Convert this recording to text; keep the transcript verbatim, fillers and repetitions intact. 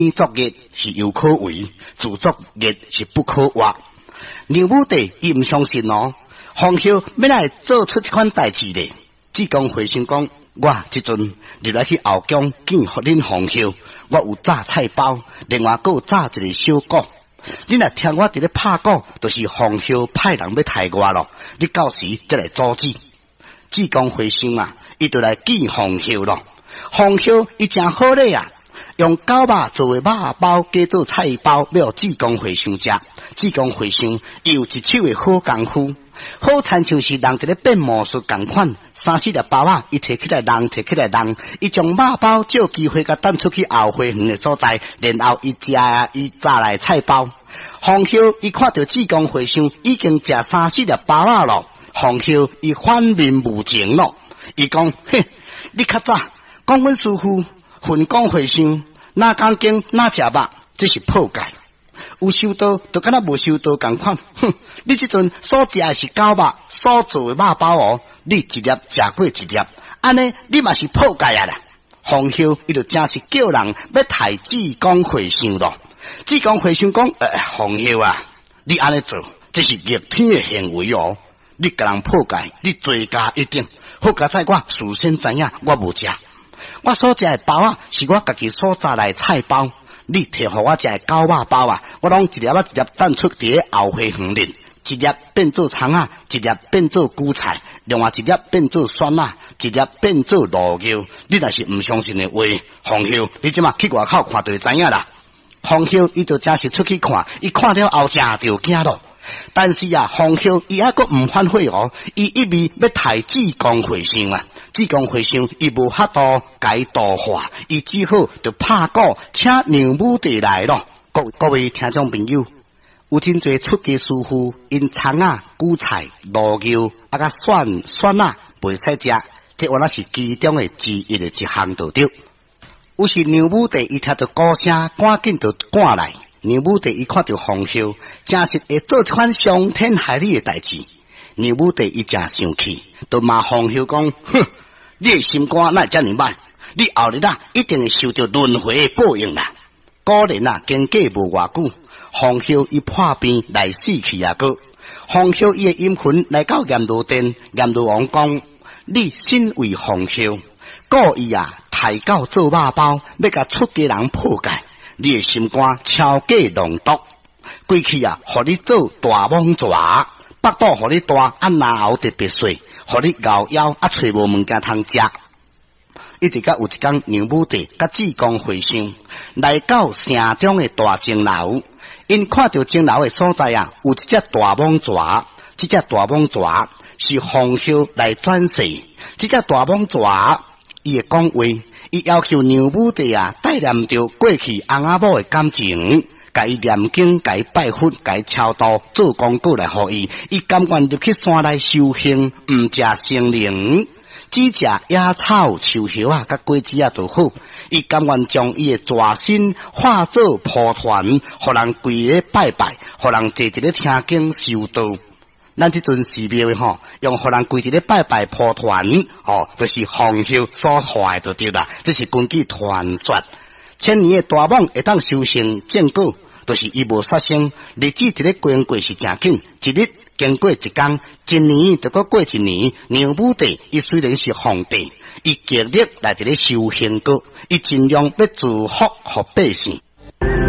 作业是有可为，自作业是不可挖。梁武帝伊唔相信哦，黄孝要来做出这款代志咧。只讲回心讲，我即阵入来去后宫见互恁黄孝，我有炸菜包，另外还有炸一个小鼓。你若听我伫咧拍鼓，就是黄孝派人要害我咯。你到时再来阻止。只讲回心啊，伊就来见黄孝咯。黄孝伊真好咧啊！用狗肉做的肉包加做菜包，要志公回乡食。志公回乡伊有一手的好功夫，好亲像是人一个变魔术共款。三四粒包啊，伊摕起来扔，摕起来扔，伊将肉包借机会甲等出去后花园的所在，然后伊食啊，伊炸来菜包。黄孝伊看到志公回乡已经食三四粒包啊咯，黄孝伊反面无情咯，伊讲：嘿，你较早讲阮师傅混讲回乡。哪讲经哪食肉，这是破戒。有收到就敢若无收到共款。哼，你即阵所食的是狗肉，所做的肉包哦，你一粒食过一粒，安尼你嘛是破戒啊啦。黄孝伊就真是叫人要抬志公回乡咯。志公回乡讲，呃，黄孝啊，你安尼做，这是逆天的行为哦。你甲人破戒，你罪加一等。好佳在我事先知影，我无食。我所食的包啊，是我家己所炸来菜包。你摕互我食的狗肉包啊，我拢一粒啊一粒等出伫咧后花园里，一粒变做葱啊，一粒变做韭菜，另外一粒变做蒜啊，一粒变做卤肉。你若是唔相信的话，黄孝，你即马去外口看就知影啦。黄孝伊就真是出去看，伊看了后真就惊咯。但是啊，黄孝伊还阁唔反悔哦，伊一味要抬志公回乡啊。志公回乡，伊无法度改度化，伊只好就拍鼓请梁武帝来咯。各各位听众朋友，有真侪出家师傅，因葱啊、韭菜、卤肉啊、甲蒜蒜啊，袂使食，这原来是其中的之一的一项就对。有时梁武帝伊听到鼓声，赶紧就赶来。梁武帝伊看到黄孝，真是会做一款伤天害理的代志。梁武帝伊真生气，就骂黄孝讲：哼，你的心肝哪会遮尼歹？你后日啊一定会受到轮回的报应啦！果然啊，经过无偌久，黄孝伊破病来死去啊个。黄孝伊的阴魂来到阎罗殿，阎罗王讲：你身为黄孝，故意啊抬轿做肉包，要甲出家人破戒。你的心肝超过浓毒，过去啊，互你做大莽蛇，腹肚互你大，啊牙后特别细，互你咬腰啊找无物件通食。一直甲有一天，梁武帝甲志公回乡，来到城中的大钟楼，因看到钟楼的所在啊，有一只大蟒蛇，这只大蟒蛇是黄孝来转世，这只大蟒蛇伊会讲话。伊要求梁武帝啊，带念着过去翁仔某的感情，甲伊念经，甲伊拜佛，甲伊超度，做功课来互伊。伊甘愿入去山内修行，毋食生灵，只食野草、树叶啊，甲果子啊就好。伊甘愿将伊的蛇身化作蒲团，互人跪咧拜拜，互人坐伫咧听经修道。咱即阵寺庙的吼，用互人跪伫咧拜拜蒲团，哦，就是黄孝所画就对啦。这是根据传说，千年的大蟒会当修成正果，就是伊无杀生，日子伫咧经过是正紧，一日经过一天，一年就搁过一年。梁武帝伊虽然是皇帝，伊极力来伫咧修行过，伊尽量要祝福互百姓。